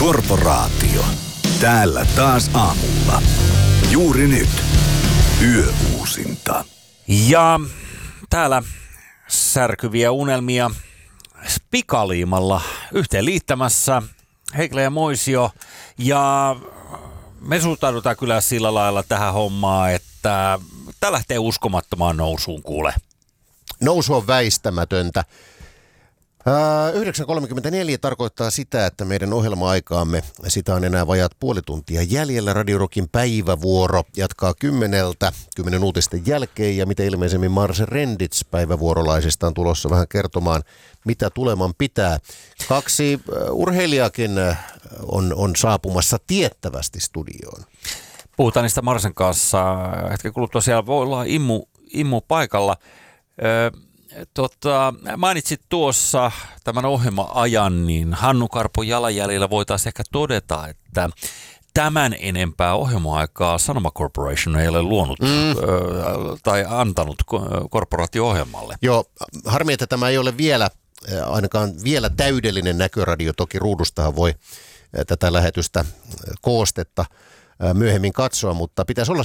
Korporaatio. Täällä taas aamulla. Juuri nyt. Yöuusinta. Ja täällä särkyviä unelmia pikaliimalla yhteen liittämässä Heikle ja Moisio. Ja me suhtaudutaan kyllä sillä lailla tähän hommaan, että tää lähtee uskomattomaan nousuun kuule. Nousu on väistämätöntä. 9.34 tarkoittaa sitä, että meidän ohjelma-aikaamme, sitä on enää vajaat puoli tuntia jäljellä. Radio Rockin päivävuoro jatkaa 10 uutisten jälkeen ja mitä ilmeisemmin Marse Rendits päivävuorolaisista on tulossa vähän kertomaan, mitä tuleman pitää. 2 urheilijakin on saapumassa tiettävästi studioon. Puhutaan niistä Marsen kanssa. Hetken kuluttua siellä voi olla Immu paikalla. Mainitsit tuossa tämän ohjelma-ajan, niin Hannu Karpo jalanjäljellä voitaisiin ehkä todeta, että tämän enempää ohjelma-aikaa Sanoma Corporation ei ole luonut tai antanut korporaatio-ohjelmalle. Joo, harmi, että tämä ei ole vielä, ainakaan vielä täydellinen näköradio. Toki ruudustahan voi tätä lähetystä koostetta myöhemmin katsoa, mutta pitäisi olla